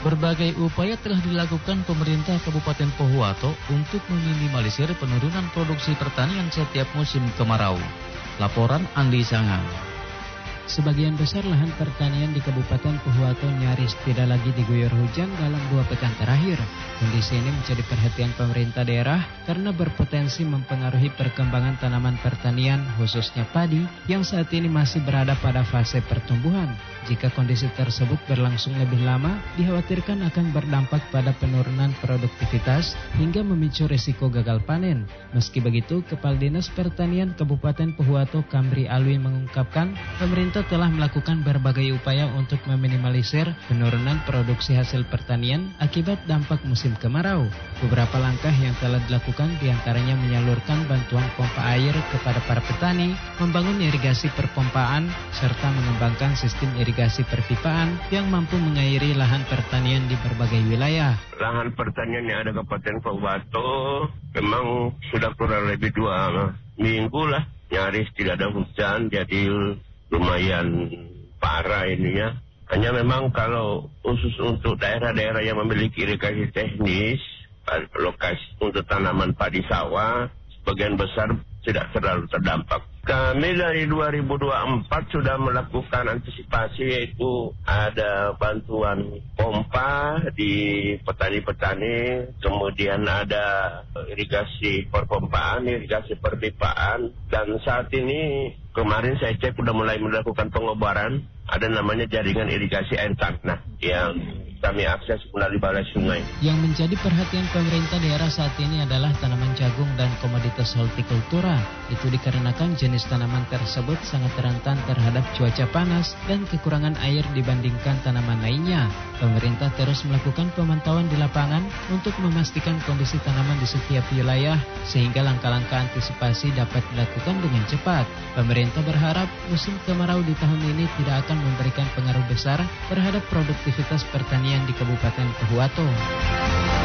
Berbagai upaya telah dilakukan pemerintah Kabupaten Pohuwato untuk meminimalisir penurunan produksi pertanian setiap musim kemarau. Laporan Andi Sangang. Sebagian besar lahan pertanian di Kabupaten Pohuwato nyaris tidak lagi diguyur hujan dalam 2 pekan terakhir. Kondisi ini menjadi perhatian pemerintah daerah karena berpotensi mempengaruhi perkembangan tanaman pertanian, khususnya padi, yang saat ini masih berada pada fase pertumbuhan. Jika kondisi tersebut berlangsung lebih lama, dikhawatirkan akan berdampak pada penurunan produktivitas hingga memicu risiko gagal panen. Meski begitu, Kepala Dinas Pertanian Kabupaten Pohuwato Kamri Alwi mengungkapkan pemerintah telah melakukan berbagai upaya untuk meminimalisir penurunan produksi hasil pertanian akibat dampak musim kemarau. Beberapa langkah yang telah dilakukan diantaranya menyalurkan bantuan pompa air kepada para petani, membangun irigasi perpompaan, serta mengembangkan sistem irigasi perpipaan yang mampu mengairi lahan pertanian di berbagai wilayah. Lahan pertanian yang ada Kabupaten Pohuwato memang sudah kurang lebih 2 minggu lah nyaris tidak ada hujan, jadi lumayan parah ininya. Hanya memang kalau khusus untuk daerah-daerah yang memiliki irigasi teknis, lokasi untuk tanaman padi sawah, sebagian besar tidak terlalu terdampak. Kami dari 2024 sudah melakukan antisipasi, yaitu ada bantuan pompa di petani-petani, kemudian ada irigasi perpompaan, irigasi perpipaan, dan saat ini kemarin saya cek sudah mulai melakukan pengobaran, ada namanya jaringan irigasi air tanah yang kami akses melalui balai sungai. Yang menjadi perhatian pemerintah daerah saat ini adalah tanaman jagung dan komoditas hortikultura. Itu dikarenakan jenis tanaman tersebut sangat rentan terhadap cuaca panas dan kekurangan air dibandingkan tanaman lainnya. Pemerintah terus melakukan pemantauan di lapangan untuk memastikan kondisi tanaman di setiap wilayah sehingga langkah-langkah antisipasi dapat dilakukan dengan cepat. Pemerintah berharap musim kemarau di tahun ini tidak akan memberikan pengaruh besar terhadap produktivitas pertanian di Kabupaten Pohuwato.